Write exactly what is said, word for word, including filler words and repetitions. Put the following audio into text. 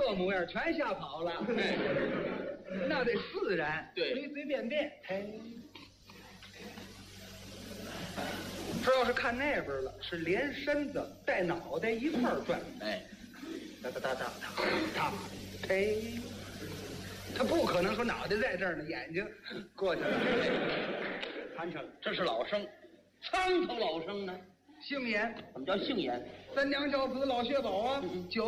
这模样全吓跑了。那得自然， 对， 随随便便。嘿，这要是看那边了，是连身子带脑袋一块儿转。 哎， 哒哒哒哒哒哒，嘿，他不可能说脑袋在这儿呢，眼睛过去了，盘成了。 这是老生，苍头老生呢， 姓严。 怎么叫姓严？ 三娘教子老薛宝啊， 嗯嗯九